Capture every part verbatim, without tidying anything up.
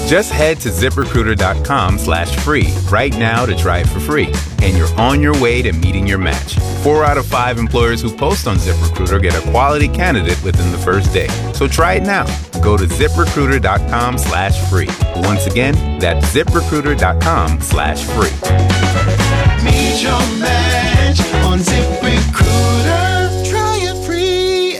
Just head to ZipRecruiter.com slash free right now to try it for free. And you're on your way to meeting your match. Four out of five employers who post on ZipRecruiter get a quality candidate within the first day. So try it now. Go to ZipRecruiter.com slash free. Once again, that's ZipRecruiter.com slash free. Meet your match on ZipRecruiter. Try it free.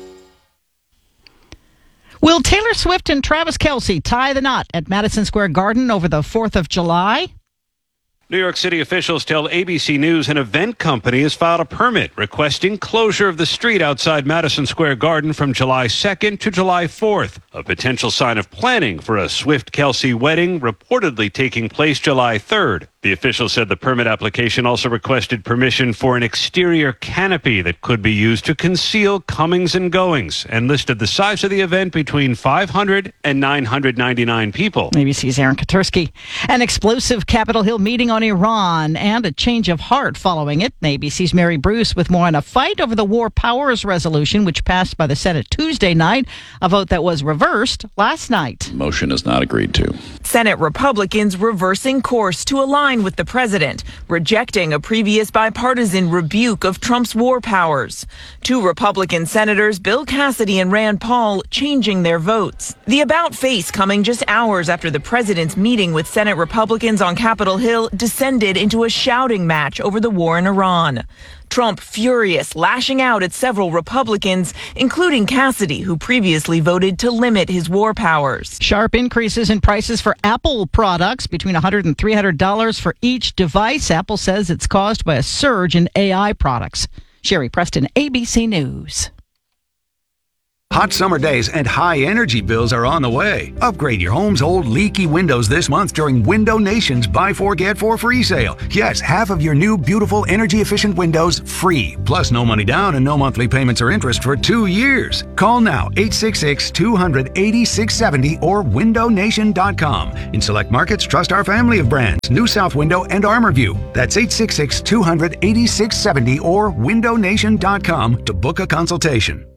Will Taylor Swift and Travis Kelce tie the knot at Madison Square Garden over the fourth of July? New York City officials tell A B C News an event company has filed a permit requesting closure of the street outside Madison Square Garden from July second to July fourth, a potential sign of planning for a Swift-Kelce wedding reportedly taking place July third. The official said the permit application also requested permission for an exterior canopy that could be used to conceal comings and goings, and listed the size of the event between five hundred and nine hundred ninety-nine people. A B C's Aaron Katursky. An explosive Capitol Hill meeting on Iran and a change of heart following it. A B C's Mary Bruce with more on a fight over the War Powers Resolution, which passed by the Senate Tuesday night, a vote that was reversed last night. Motion is not agreed to. Senate Republicans reversing course to align with the president, rejecting a previous bipartisan rebuke of Trump's war powers. Two Republican senators, Bill Cassidy and Rand Paul, changing their votes. The about face coming just hours after the president's meeting with Senate Republicans on Capitol Hill descended into a shouting match over the war in Iran. Trump furious, lashing out at several Republicans, including Cassidy, who previously voted to limit his war powers. Sharp increases in prices for Apple products, between one hundred dollars and three hundred dollars for each device. Apple says it's caused by a surge in A I products. Sherry Preston, A B C News. Hot summer days and high energy bills are on the way. Upgrade your home's old leaky windows this month during Window Nation's Buy Four Get Four free sale. Yes, half of your new beautiful energy efficient windows free. Plus no money down and no monthly payments or interest for two years. Call now eight six six, two hundred, eighty-six seventy or window nation dot com. In select markets, trust our family of brands, New South Window and ArmorView. That's eight six six, two hundred, eighty-six seventy or window nation dot com to book a consultation.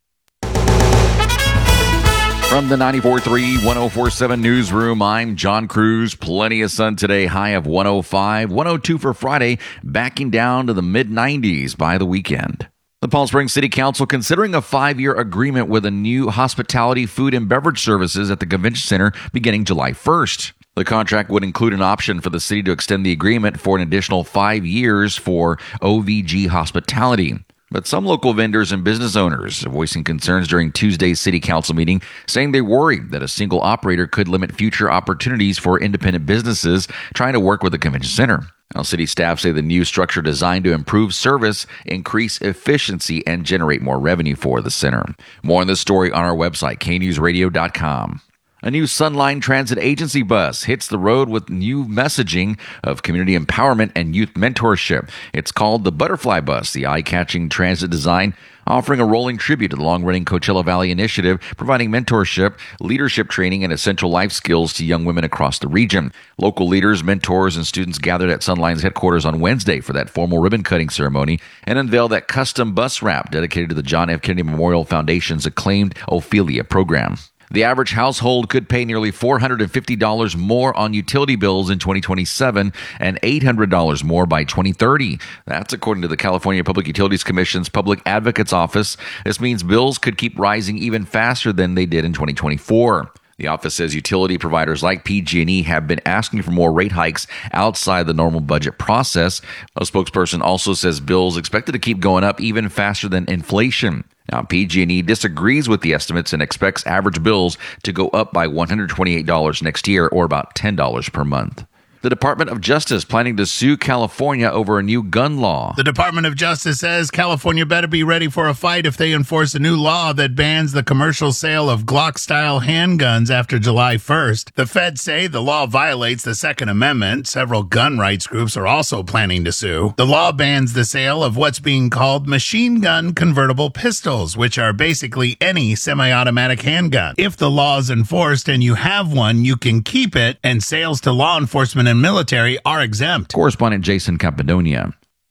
From the ninety-four point three, one oh four point seven newsroom, I'm John Cruz. Plenty of sun today, high of one oh five, one oh two for Friday, backing down to the mid nineties by the weekend. The Palm Springs City Council considering a five-year agreement with a new hospitality, food, and beverage services at the Convention Center beginning July first. The contract would include an option for the city to extend the agreement for an additional five years for O V G Hospitality. But some local vendors and business owners are voicing concerns during Tuesday's City Council meeting, saying they worry that a single operator could limit future opportunities for independent businesses trying to work with the convention center. Now, city staff say the new structure designed to improve service, increase efficiency, and generate more revenue for the center. More on this story on our website, k news radio dot com. A new Sunline Transit Agency bus hits the road with new messaging of community empowerment and youth mentorship. It's called the Butterfly Bus, the eye-catching transit design offering a rolling tribute to the long-running Coachella Valley Initiative, providing mentorship, leadership training, and essential life skills to young women across the region. Local leaders, mentors, and students gathered at Sunline's headquarters on Wednesday for that formal ribbon-cutting ceremony and unveiled that custom bus wrap dedicated to the John F. Kennedy Memorial Foundation's acclaimed Ophelia program. The average household could pay nearly four hundred fifty dollars more on utility bills in twenty twenty-seven and eight hundred dollars more by twenty thirty. That's according to the California Public Utilities Commission's Public Advocate's Office. This means bills could keep rising even faster than they did in twenty twenty-four. The office says utility providers like P G and E have been asking for more rate hikes outside the normal budget process. A spokesperson also says bills expected to keep going up even faster than inflation. Now, P G and E disagrees with the estimates and expects average bills to go up by one hundred twenty-eight dollars next year, or about ten dollars per month. The Department of Justice planning to sue California over a new gun law. The Department of Justice says California better be ready for a fight if they enforce a new law that bans the commercial sale of Glock-style handguns after July first. The feds say the law violates the Second Amendment. Several gun rights groups are also planning to sue. The law bans the sale of what's being called machine gun convertible pistols, which are basically any semi-automatic handgun. If the law is enforced and you have one, you can keep it, and sales to law enforcement and military are exempt. Correspondent Jason Campadonia.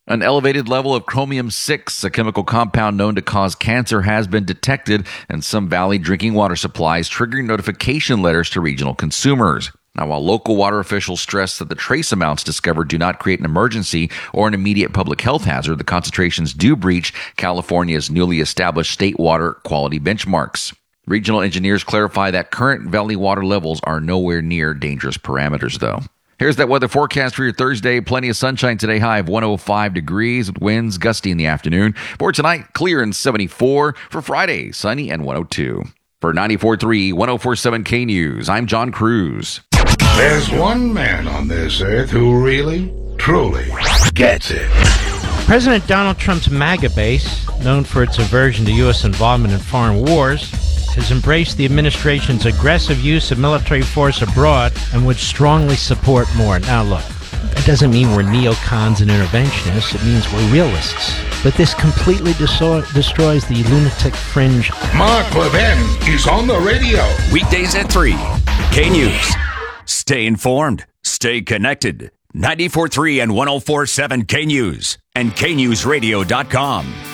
An elevated level of chromium six, a chemical compound known to cause cancer, has been detected in some Valley drinking water supplies, triggering notification letters to regional consumers. Now, while local water officials stress that the trace amounts discovered do not create an emergency or an immediate public health hazard, the concentrations do breach California's newly established state water quality benchmarks. Regional engineers clarify that current Valley water levels are nowhere near dangerous parameters, though. Here's that weather forecast for your Thursday. Plenty of sunshine today, high of one oh five degrees, with winds gusty in the afternoon. For tonight, clear and seventy-four. For Friday, sunny and one oh two. For ninety-four point three, one oh four point seven K News, I'm John Cruz. There's one man on this earth who really, truly gets it. President Donald Trump's MAGA base, known for its aversion to U S involvement in foreign wars, has embraced the administration's aggressive use of military force abroad and would strongly support more. Now look, that doesn't mean we're neocons and interventionists. It means we're realists. But this completely deso- destroys the lunatic fringe. Mark Levin is on the radio. Weekdays at three. K News. Stay informed. Stay connected. ninety-four point three and one oh four point seven K News and K news radio dot com.